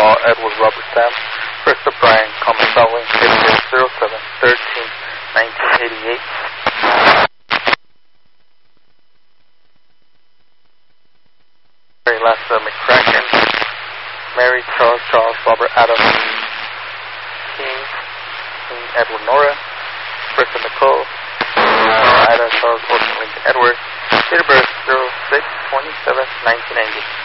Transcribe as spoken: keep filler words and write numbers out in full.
Paul Edward Robert Sam. First of Brian Common Selwyn, zero seven thirteen nineteen eighty-eight. Mary Lassa McCracken, Mary Charles Charles Robert Adam King, King Edward Nora, Bristol Nicole, Ida Charles Orson Lincoln Edward, date of birth zero six twenty-seven nineteen ninety.